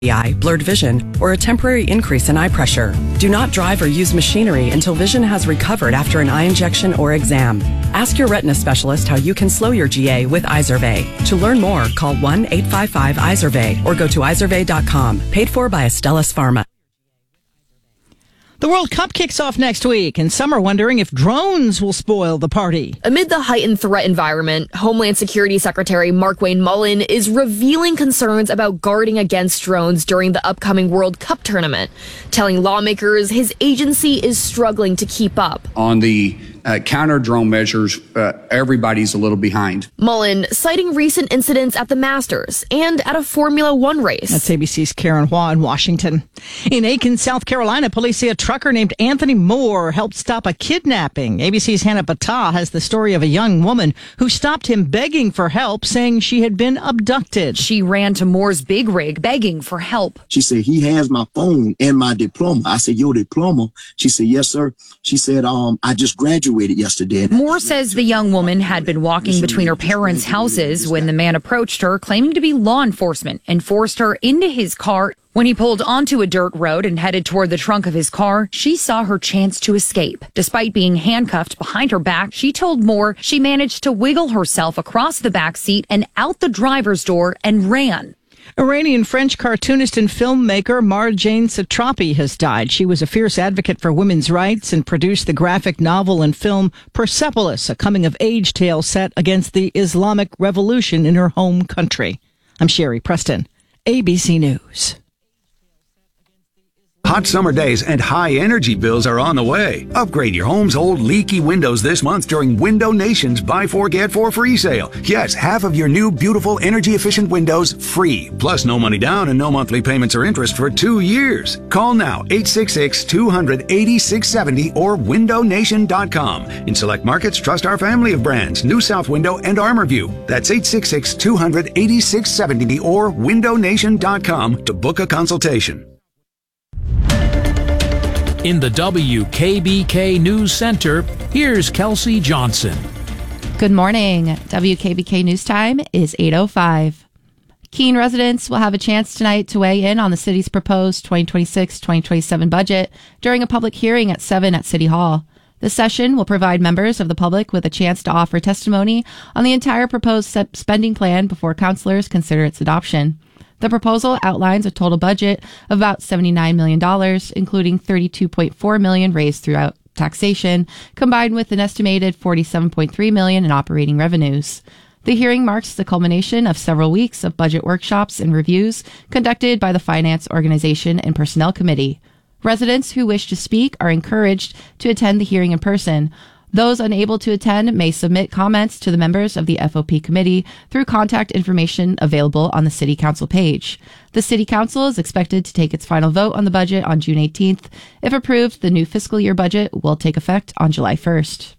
eye, blurred vision, or a temporary increase in eye pressure. Do not drive or use machinery until vision has recovered after an eye injection or exam. Ask your retina specialist how you can slow your GA with Izervay. To learn more, call 1-855-IZERVAY or go to izervay.com. Paid for by Astellas Pharma. The World Cup kicks off next week, and some are wondering if drones will spoil the party. Amid the heightened threat environment, Homeland Security Secretary Markwayne Mullin is revealing concerns about guarding against drones during the upcoming World Cup tournament, telling lawmakers his agency is struggling to keep up. On the counter-drone measures, everybody's a little behind. Mullin citing recent incidents at the Masters and at a Formula One race. That's ABC's Karen Hua in Washington. In Aiken, South Carolina, police say a trucker named Anthony Moore helped stop a kidnapping. ABC's Hannah Battah has the story of a young woman who stopped him begging for help, saying she had been abducted. She ran to Moore's big rig begging for help. She said, he has my phone and my diploma. I said, your diploma? She said, yes, sir. She said, I just graduated yesterday. Moore says the young woman had been walking between her parents' houses when the man approached her, claiming to be law enforcement, and forced her into his car. When he pulled onto a dirt road and headed toward the trunk of his car, she saw her chance to escape. Despite being handcuffed behind her back, she told Moore she managed to wiggle herself across the back seat and out the driver's door and ran. Iranian-French cartoonist and filmmaker Marjane Satrapi has died. She was a fierce advocate for women's rights and produced the graphic novel and film Persepolis, a coming-of-age tale set against the Islamic Revolution in her home country. I'm Sherry Preston, ABC News. Hot summer days and high energy bills are on the way. Upgrade your home's old leaky windows this month during Window Nation's Buy 4 Get 4 free sale. Yes, half of your new beautiful energy efficient windows free. Plus no money down and no monthly payments or interest for 2 years. Call now 866-200-8670 or windownation.com. In select markets, trust our family of brands, New South Window and ArmorView. That's 866-200-8670 or windownation.com to book a consultation. In the WKBK News Center, here's Kelsey Johnson. Good morning. WKBK News Time is 8:05. Keene residents will have a chance tonight to weigh in on the city's proposed 2026-2027 budget during a public hearing at 7 at City Hall. The session will provide members of the public with a chance to offer testimony on the entire proposed spending plan before councilors consider its adoption. The proposal outlines a total budget of about $79 million, including $32.4 million raised throughout taxation, combined with an estimated $47.3 million in operating revenues. The hearing marks the culmination of several weeks of budget workshops and reviews conducted by the Finance, Organization, and Personnel Committee. Residents who wish to speak are encouraged to attend the hearing in person. Those unable to attend may submit comments to the members of the FOP committee through contact information available on the City Council page. The City Council is expected to take its final vote on the budget on June 18th. If approved, the new fiscal year budget will take effect on July 1st.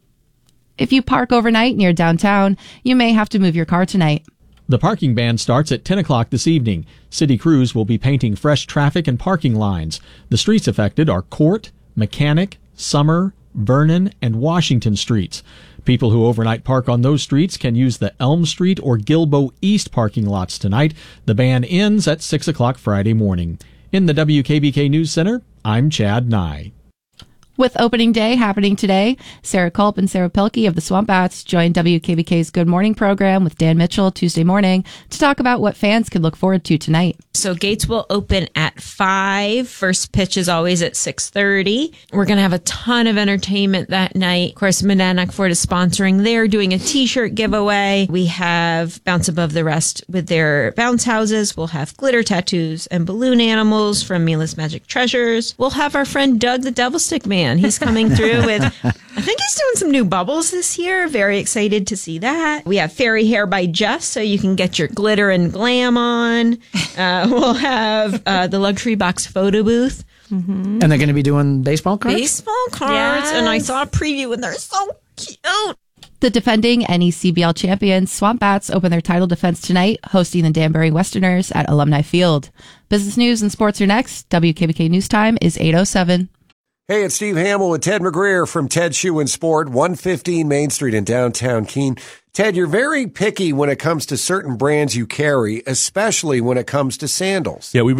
If you park overnight near downtown, you may have to move your car tonight. The parking ban starts at 10 o'clock this evening. City crews will be painting fresh traffic and parking lines. The streets affected are Court, Mechanic, Summer, Vernon, and Washington streets. People who overnight park on those streets can use the Elm Street or Gilboa East parking lots tonight. The ban ends at 6 o'clock Friday morning. In the WKBK News Center, I'm Chad Nye. With opening day happening today, Sarah Culp and Sarah Pilkey of the Swamp Bats joined WKBK's Good Morning program with Dan Mitchell Tuesday morning to talk about what fans could look forward to tonight. So gates will open at 5. First pitch is always at 6:30. We're going to have a ton of entertainment that night. Of course, Monadnock Ford is sponsoring. They're doing a t-shirt giveaway. We have Bounce Above the Rest with their bounce houses. We'll have glitter tattoos and balloon animals from Mila's Magic Treasures. We'll have our friend Doug the Devil Stick Man. He's coming through with, I think he's doing some new bubbles this year. Very excited to see that. We have Fairy Hair by Jess, so you can get your glitter and glam on. We'll have the Luxury Box photo booth. Mm-hmm. And they're going to be doing baseball cards? Baseball cards. Yes. And I saw a preview and they're so cute. The defending NECBL champions, Swamp Bats, open their title defense tonight, hosting the Danbury Westerners at Alumni Field. Business news and sports are next. WKBK News Time is 8:07. Hey, it's Steve Hamill with Ted McGreer from Ted Shoe and Sport, 115 Main Street in downtown Keene. Ted, you're very picky when it comes to certain brands you carry, especially when it comes to sandals. Yeah, we've